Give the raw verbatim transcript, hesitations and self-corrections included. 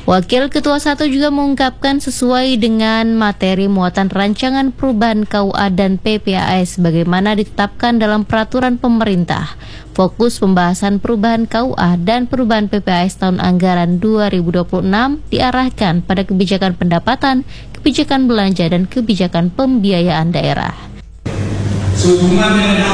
Wakil Ketua satu juga mengungkapkan sesuai dengan materi muatan rancangan perubahan K U A dan P P A S bagaimana ditetapkan dalam peraturan pemerintah. Fokus pembahasan perubahan K U A dan perubahan P P A S tahun anggaran dua ribu dua puluh enam diarahkan pada kebijakan pendapatan, kebijakan belanja, dan kebijakan pembiayaan daerah. Sehubungan dengan